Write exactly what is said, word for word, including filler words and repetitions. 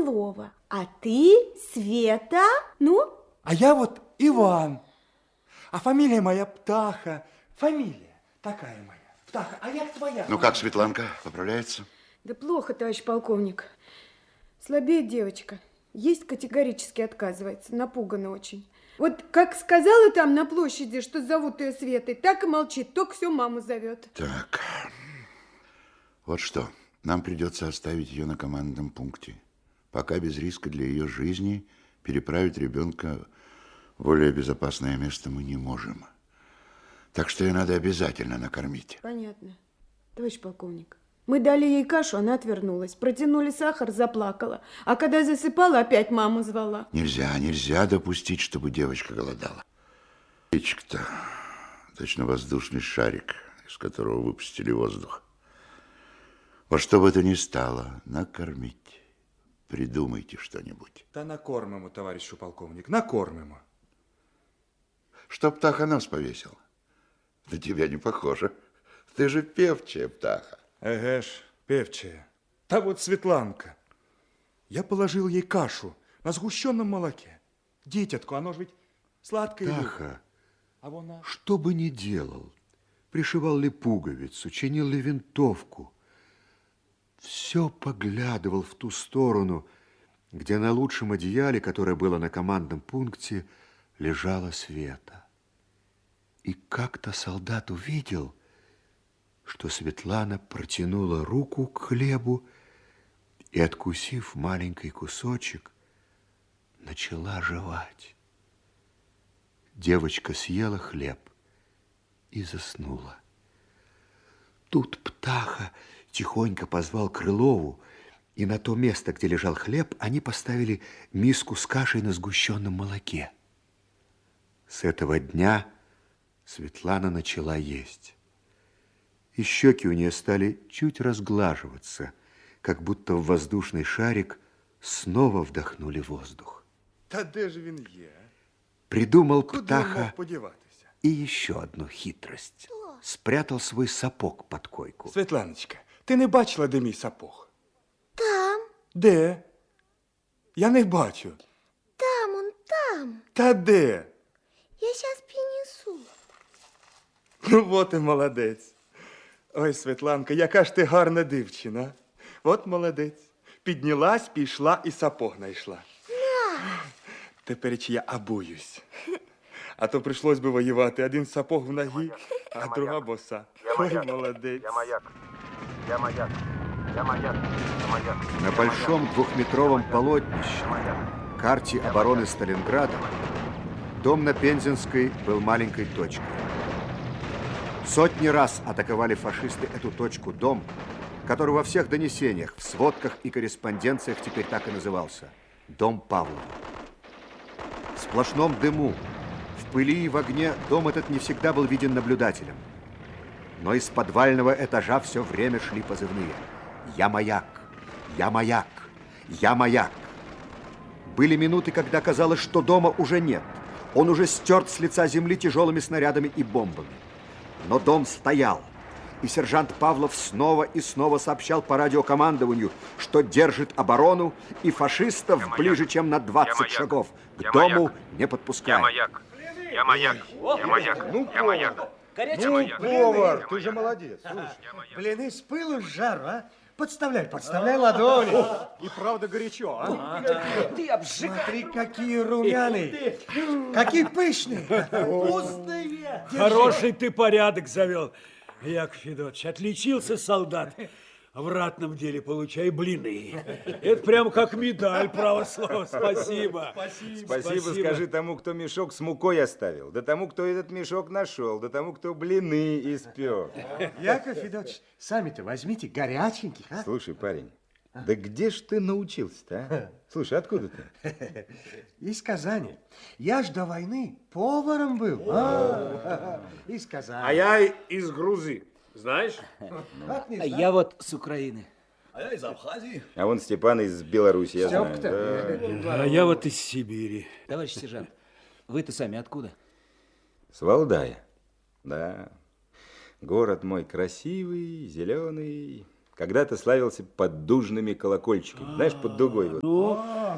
Крылова, а ты Света, ну? А я вот Иван, а фамилия моя Птаха, фамилия такая моя, Птаха, а я твоя. Ну как, Светланка, поправляется? Да плохо, товарищ полковник. Слабеет девочка. Есть категорически отказывается, напугана очень. Вот как сказала там на площади, что зовут ее Светой, так и молчит, только все маму зовет. Так, вот что, нам придется оставить ее на командном пункте. Пока без риска для ее жизни переправить ребенка в более безопасное место мы не можем. Так что ее надо обязательно накормить. Понятно. Товарищ полковник, мы дали ей кашу, она отвернулась. Протянули сахар, заплакала. А когда засыпала, опять маму звала. Нельзя, нельзя допустить, чтобы девочка голодала. Птичка-то точно воздушный шарик, из которого выпустили воздух. Во что бы это ни стало, накормить. Придумайте что-нибудь. Да накормим, товарищу полковник, накормим. Что Птаха нос повесил? На тебя не похоже. Ты же певчая, Птаха. Эге ж, певчая. Та вот Светланка. Я положил ей кашу на сгущенном молоке. Дитятку, оно же ведь сладкое. Птаха, а вона... что бы ни делал, пришивал ли пуговицу, чинил ли винтовку, все поглядывал в ту сторону, где на лучшем одеяле, которое было на командном пункте, лежала Света. И как-то солдат увидел, что Светлана протянула руку к хлебу и, откусив маленький кусочек, начала жевать. Девочка съела хлеб и заснула. Тут Птаха тихонько позвал Крылову, и на то место, где лежал хлеб, они поставили миску с кашей на сгущенном молоке. С этого дня Светлана начала есть. И щеки у нее стали чуть разглаживаться, как будто в воздушный шарик снова вдохнули воздух. Та де ж він є? Придумал Куди Птаха мог подіватися? и еще одну хитрость. Спрятал свой сапог под койку. Светланочка, ти не бачила, де мій сапог? Там, Де? Я не бачу. там, он там. Та де? Я сейчас принесу. Ну, от і молодець. Ой, Светланка, яка ж ти гарна дівчина. От молодець. Піднялась, пішла і сапог знайшла. Тепер я обуюсь. А то прийшлось би воювати. Один сапог в ногі, а друга боса. Ой, молодець. Я маяк. Я маяк. Я маяк. Я маяк. На большом двухметровом полотнище, карте обороны Сталинграда, дом на Пензенской был маленькой точкой. Сотни раз атаковали фашисты эту точку, дом, который во всех донесениях, в сводках и корреспонденциях теперь так и назывался – дом Павлова. В сплошном дыму, в пыли и в огне дом этот не всегда был виден наблюдателем. Но из подвального этажа все время шли позывные. «Я маяк! Я маяк! Я маяк!» Были минуты, когда казалось, что дома уже нет. Он уже стерт с лица земли тяжелыми снарядами и бомбами. Но дом стоял, и сержант Павлов снова и снова сообщал по радиокомандованию, что держит оборону, и фашистов Я ближе, маяк. чем на двадцать Я шагов, к Я дому маяк. не Я подпускает. маяк. Я маяк. Я маяк. Ну, Я маяк. Ну, маяк. повар, ты же молодец. Блины с пылу с жару, а? Подставляй, подставляй ладони. И правда горячо, а? Ты обжигай. Смотри, какие румяные, какие пышные. Вкусные. Хороший ты порядок завел, Яков Федотович. Отличился солдат. В ратном деле получай блины. Это прям как медаль, право слово. Спасибо. Спасибо, Спасибо, скажи тому, кто мешок с мукой оставил, да тому, кто этот мешок нашел, да тому, кто блины испек. Яков Федотович, сами-то возьмите горяченьких, а? Слушай, парень, да где ж ты научился-то, а? Слушай, откуда ты? Из Казани. Я ж до войны поваром был. А, из Казани. А я из Грузии. Знаешь? Как не А знаю. я вот с Украины. А я из Абхазии. А вон Степан из Беларуси, я знаю. Стёпка-то. Да. А я вот из Сибири. Товарищ сержант, вы-то сами откуда? С Валдая. Да. Город мой красивый, зеленый. когда-то славился поддужными колокольчиками. Знаешь, под дугой вот.